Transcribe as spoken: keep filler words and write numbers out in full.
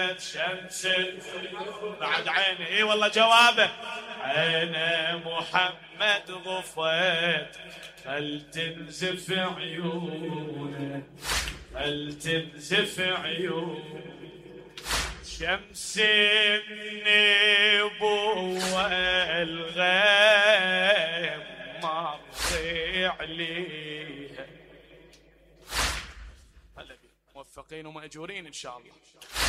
محمد شمس بعد عيني. اي والله جوابه. عين محمد غفت فلتنزف عيونه فلتنزف عيونه شمس النبوة الغيم مرضي عليها. موفقين ومأجورين إن شاء الله.